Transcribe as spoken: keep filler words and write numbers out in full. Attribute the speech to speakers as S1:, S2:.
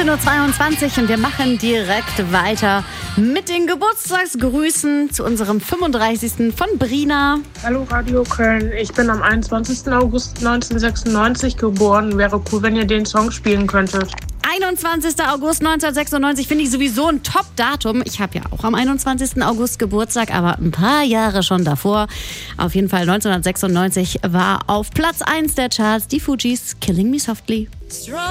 S1: neunzehn Uhr zweiundzwanzig und wir machen direkt weiter mit den Geburtstagsgrüßen zu unserem fünfunddreißigsten von Brina.
S2: Hallo Radio Köln, ich bin am einundzwanzigsten August neunzehnhundertsechsundneunzig geboren. Wäre cool, wenn ihr den Song spielen könntet.
S1: einundzwanzigsten August neunzehnhundertsechsundneunzig finde ich sowieso ein Top-Datum. Ich habe ja auch am einundzwanzigsten August Geburtstag, aber ein paar Jahre schon davor. Auf jeden Fall neunzehnhundertsechsundneunzig war auf Platz eins der Charts die Fugees' Killing Me Softly.